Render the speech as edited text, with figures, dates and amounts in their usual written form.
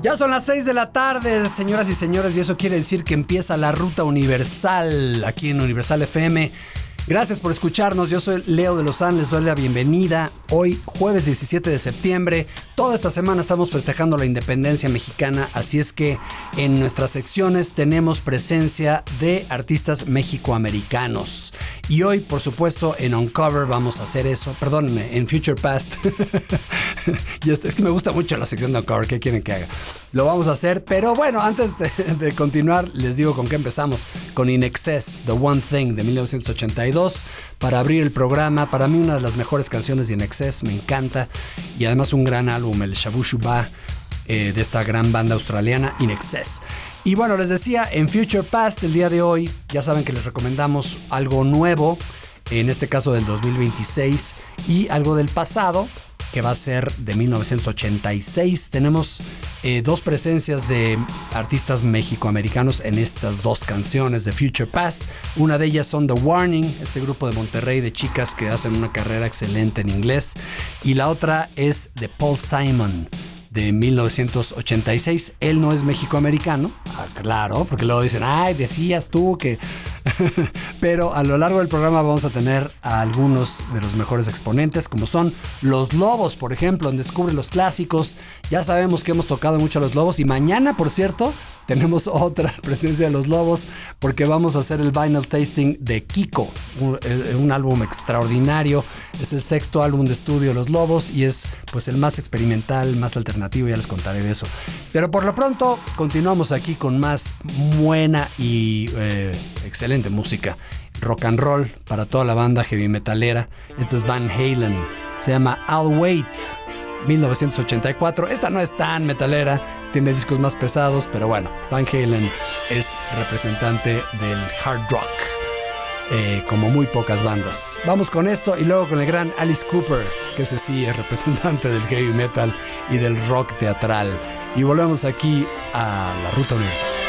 Ya son las 6 de la tarde, señoras y señores, y eso quiere decir que empieza la Ruta Universal aquí en Universal FM. Gracias por escucharnos, yo soy Leo de Lozán, les doy la bienvenida. Hoy, jueves 17 de septiembre, toda esta semana estamos festejando la independencia mexicana, así es que en nuestras secciones tenemos presencia de artistas mexicoamericanos. Y hoy, por supuesto, en Uncover vamos a hacer eso, perdónenme, en Future Past. Es que me gusta mucho la sección de Uncover, ¿qué quieren que haga? Lo vamos a hacer, pero bueno, antes de continuar, les digo con qué empezamos. Con In Excess, The One Thing, de 1982, para abrir el programa. Para mí una de las mejores canciones de In Excess, me encanta. Y además un gran álbum, el Shabu Shuba, de esta gran banda australiana, In Excess. Y bueno, les decía, en Future Past, el día de hoy, ya saben que les recomendamos algo nuevo, en este caso del 2026, y algo del pasado, que va a ser de 1986. Tenemos dos presencias de artistas mexicoamericanos en estas dos canciones de Future Past. Una de ellas son The Warning, este grupo de Monterrey de chicas que hacen una carrera excelente en inglés. Y la otra es de Paul Simon, de 1986. Él no es mexicoamericano, claro, porque luego dicen, ay, decías tú que... Pero a lo largo del programa vamos a tener a algunos de los mejores exponentes, como son Los Lobos, por ejemplo, en Descubre los Clásicos. Ya sabemos que hemos tocado mucho a Los Lobos y mañana, por cierto, tenemos otra presencia de Los Lobos porque vamos a hacer el vinyl tasting de Kiko, un álbum extraordinario. Es el sexto álbum de estudio de Los Lobos y es pues el más experimental, más alternativo, ya les contaré de eso. Pero por lo pronto continuamos aquí con más buena y excelente música. Rock and roll para toda la banda heavy metalera. Esto es Van Halen, se llama I'll Wait, 1984. Esta no es tan metalera, tiene discos más pesados, pero bueno, Van Halen es representante del hard rock, como muy pocas bandas. Vamos con esto y luego con el gran Alice Cooper, que ese sí es representante del heavy metal y del rock teatral. Y volvemos aquí a la Ruta Universal.